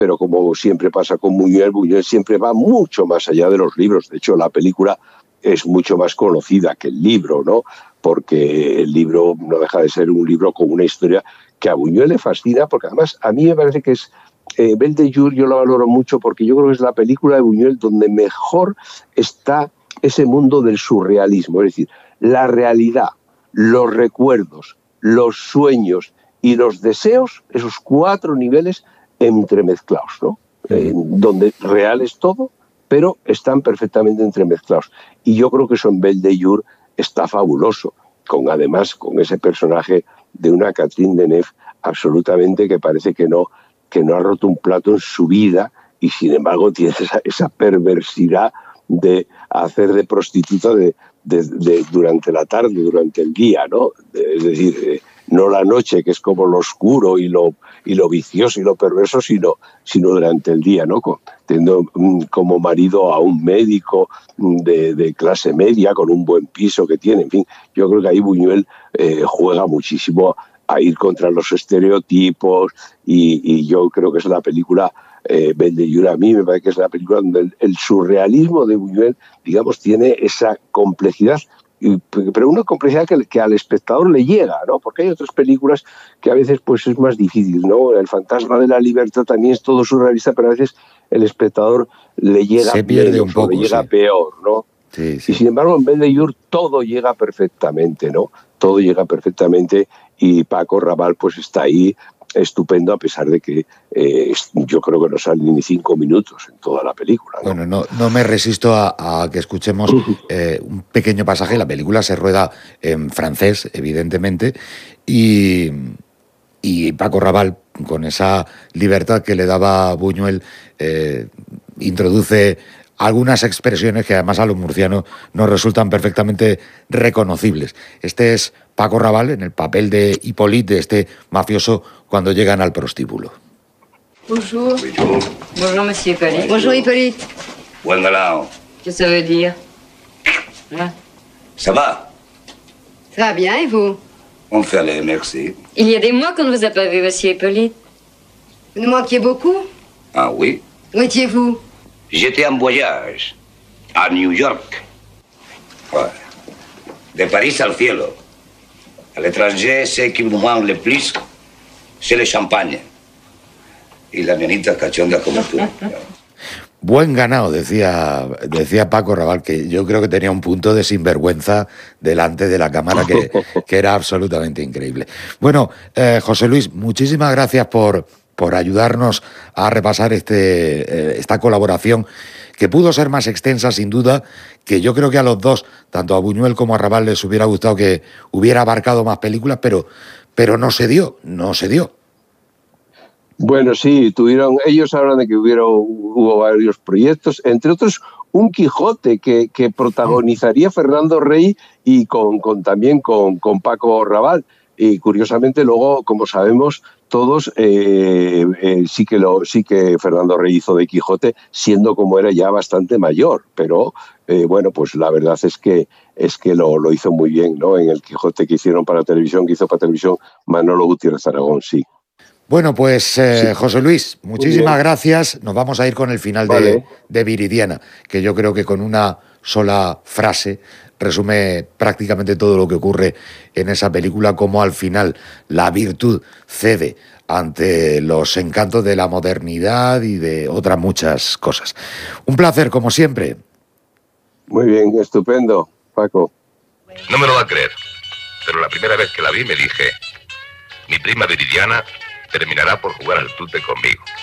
pero como siempre pasa con Buñuel, Buñuel siempre va mucho más allá de los libros. De hecho, la película es mucho más conocida que el libro, ¿no? Porque el libro no deja de ser un libro con una historia que a Buñuel le fascina, porque además a mí me parece que es Belle de Jour, yo lo valoro mucho porque yo creo que es la película de Buñuel donde mejor está ese mundo del surrealismo, es decir, la realidad, los recuerdos, los sueños y los deseos, esos 4 niveles entremezclados, ¿no? Donde real es todo, pero están perfectamente entremezclados. Y yo creo que eso en Belle de Jour está fabuloso, además con ese personaje de una Catherine Deneuve absolutamente que parece que no ha roto un plato en su vida y sin embargo tiene esa perversidad de hacer de prostituta durante la tarde, durante el día, ¿no? Es decir, no la noche, que es como lo oscuro y lo vicioso y lo perverso, sino durante el día, ¿no? Teniendo como marido a un médico de clase media, con un buen piso que tiene. En fin, yo creo que ahí Buñuel juega muchísimo a ir contra los estereotipos y yo creo que es la película Belle de Jour. A mí me parece que es la película donde el surrealismo de Buñuel, digamos, tiene esa complejidad, pero una complejidad que al espectador le llega, ¿no? Porque hay otras películas que a veces pues es más difícil, ¿no? El fantasma de la libertad también es todo surrealista, pero a veces el espectador le llega se pierde menos, un poco, o le llega sí. peor, ¿no? Sí, sí. Y sin embargo en Belle de Jour todo llega perfectamente, ¿no? Todo llega perfectamente y Paco Rabanne pues está ahí estupendo, a pesar de que yo creo que no salen ni 5 minutos en toda la película, ¿no? Bueno, no me resisto a que escuchemos un pequeño pasaje. La película se rueda en francés, evidentemente, y Paco Rabanne, con esa libertad que le daba Buñuel, introduce algunas expresiones que además a los murcianos nos resultan perfectamente reconocibles. Este es Paco Rabanne en el papel de Hippolyte, de este mafioso, cuando llegan al prostíbulo. Bonjour. Bonjour. Bonjour, monsieur Hippolyte. Bonjour, Hippolyte. Buen galao. Qu'est-ce que ça veut dire? Ça va? Ça va bien, et vous? On fait les merci. Il y a des mois qu'on ne vous a pas vu, monsieur Hippolyte. Vous nous manquiez beaucoup? Ah oui? Où étiez-vous? J'étais en voyage à New York. Ouais. De Paris al cielo. À l'étranger, ce qui me manque le plus, c'est le champagne. Y la nenita cachonda como tú. Buen ganado, decía Paco Rabanne, que yo creo que tenía un punto de sinvergüenza delante de la cámara que era absolutamente increíble. Bueno, José Luis, muchísimas gracias por ayudarnos a repasar esta colaboración, que pudo ser más extensa, sin duda, que yo creo que a los dos, tanto a Buñuel como a Rabanne, les hubiera gustado que hubiera abarcado más películas, pero no se dio. Bueno, sí, ellos hablan de que hubo varios proyectos, entre otros un Quijote que protagonizaría Fernando Rey y también con Paco Rabanne. Y curiosamente luego, como sabemos todos, sí que Fernando Rey hizo de Quijote, siendo como era ya bastante mayor, pero bueno, pues la verdad es que lo hizo muy bien, ¿no? En el Quijote que hizo para televisión Manolo Gutiérrez Aragón, sí. Bueno, pues Sí. José Luis, muchísimas gracias. Nos vamos a ir con el final de Viridiana, que yo creo que con una sola frase resume prácticamente todo lo que ocurre en esa película, como al final la virtud cede ante los encantos de la modernidad y de otras muchas cosas. Un placer, como siempre. Muy bien, estupendo, Paco. No me lo va a creer, pero la primera vez que la vi me dije, mi prima Viridiana terminará por jugar al tute conmigo.